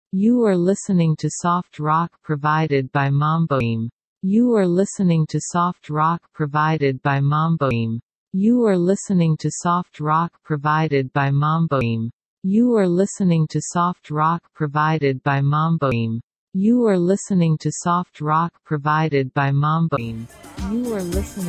You are listening to soft rock provided by Mamboim. You are listening to soft rock provided by Mamboim. You are listening to soft rock provided by Mamboim. You are listening to soft rock provided by Mamboim. You are listening to soft rock provided by Mamboim. You are listening